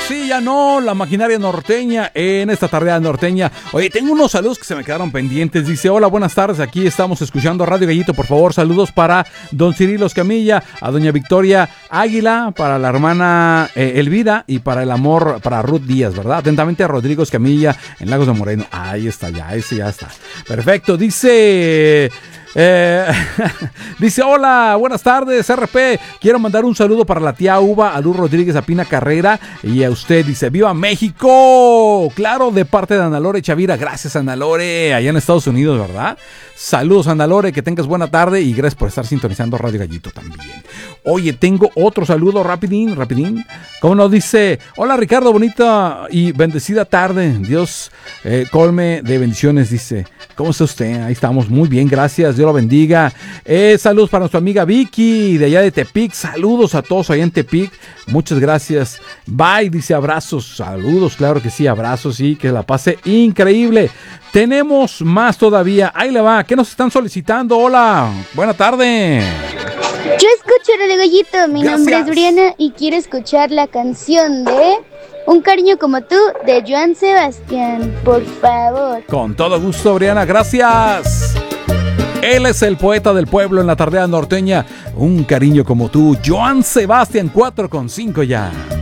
sí, ya no, la maquinaria norteña en esta tarea norteña. Oye, tengo unos saludos que se me quedaron pendientes. Dice, hola, buenas tardes, aquí estamos escuchando Radio Gallito, por favor, saludos para don Cirilo Escamilla, a doña Victoria Águila, para la hermana Elvira y para el amor, para Ruth Díaz, ¿verdad? Atentamente a Rodrigo Escamilla en Lagos de Moreno. Ahí está, ya, ese ya está. Perfecto, dice... dice, hola, buenas tardes, RP. Quiero mandar un saludo para la tía Uva, a Luz Rodríguez, a Pina Carrera y a usted. Dice, ¡viva México! Claro, de parte de Ana Lore Chavira. Gracias, Ana Lore, allá en Estados Unidos, ¿verdad? Saludos, Ana Lore, que tengas buena tarde y gracias por estar sintonizando Radio Gallito también. Oye, tengo otro saludo rapidín. ¿Cómo nos dice? Hola, Ricardo, bonita y bendecida tarde. Dios colme de bendiciones, dice. ¿Cómo está usted? Ahí estamos, muy bien, gracias. Dios lo bendiga. Saludos para nuestra amiga Vicky, de allá de Tepic. Saludos a todos allá en Tepic. Muchas gracias. Bye, dice, abrazos. Saludos, claro que sí, abrazos y que la pase increíble. Tenemos más todavía. Ahí le va. ¿Qué nos están solicitando? Hola, buena tarde. Yo escucho Radio Gallito. Mi nombre es Briana y quiero escuchar la canción de Un cariño como tú de Joan Sebastián, por favor. Con todo gusto, Briana, gracias. Él es el poeta del pueblo en la tardea norteña. Un cariño como tú, Joan Sebastián, 4:5 ya.